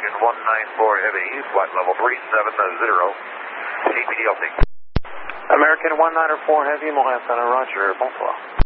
American 194 Heavy, flight level 370, APDLT. American 194 Heavy, Mohan Center, roger, bonsoir.